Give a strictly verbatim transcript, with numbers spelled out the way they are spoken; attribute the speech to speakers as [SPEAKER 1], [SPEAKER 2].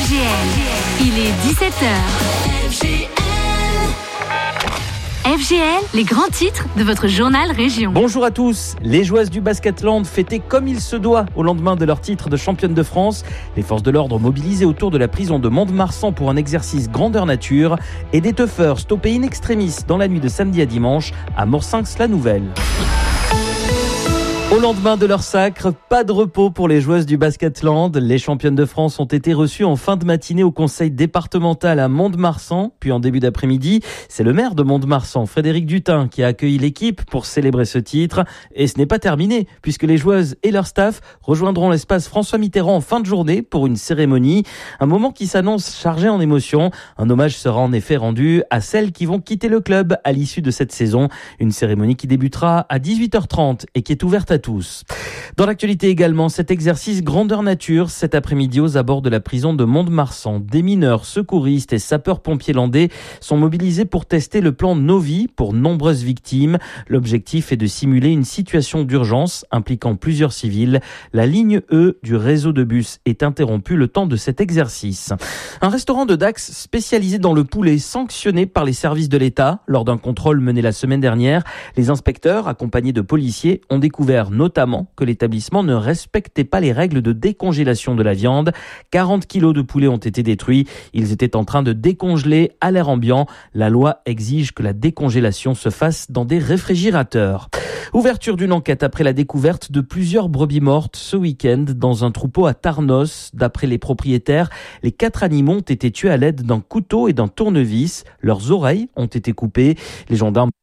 [SPEAKER 1] G L. Il est dix-sept heures. F G L. F G L, les grands titres de votre journal Région.
[SPEAKER 2] Bonjour à tous. Les joueuses du Basketland fêtaient comme il se doit au lendemain de leur titre de championne de France. Les forces de l'ordre mobilisées autour de la prison de Mont-de-Marsan pour un exercice grandeur nature et des teufeurs stoppés in extremis dans la nuit de samedi à dimanche à Morsinx-la-Nouvelle. Au lendemain de leur sacre, pas de repos pour les joueuses du Basketland. Les championnes de France ont été reçues en fin de matinée au conseil départemental à Mont-de-Marsan. Puis en début d'après-midi, c'est le maire de Mont-de-Marsan, Frédéric Dutin, qui a accueilli l'équipe pour célébrer ce titre. Et ce n'est pas terminé, puisque les joueuses et leur staff rejoindront l'espace François Mitterrand en fin de journée pour une cérémonie. Un moment qui s'annonce chargé en émotions. Un hommage sera en effet rendu à celles qui vont quitter le club à l'issue de cette saison. Une cérémonie qui débutera à dix-huit heures trente et qui est ouverte à tous. Dans l'actualité également, cet exercice grandeur nature cet après-midi aux abords de la prison de Mont-de-Marsan. Des mineurs, secouristes et sapeurs-pompiers landais sont mobilisés pour tester le plan Novi pour nombreuses victimes. L'objectif est de simuler une situation d'urgence impliquant plusieurs civils. La ligne E du réseau de bus est interrompue le temps de cet exercice. Un restaurant de Dax spécialisé dans le poulet sanctionné par les services de l'État. Lors d'un contrôle mené la semaine dernière, les inspecteurs, accompagnés de policiers, ont découvert notamment que l'établissement ne respectait pas les règles de décongélation de la viande. quarante kilos de poulet ont été détruits. Ils étaient en train de décongeler à l'air ambiant. La loi exige que la décongélation se fasse dans des réfrigérateurs. Ouverture d'une enquête après la découverte de plusieurs brebis mortes ce week-end dans un troupeau à Tarnos. D'après les propriétaires, les quatre animaux ont été tués à l'aide d'un couteau et d'un tournevis. Leurs oreilles ont été coupées. Les gendarmes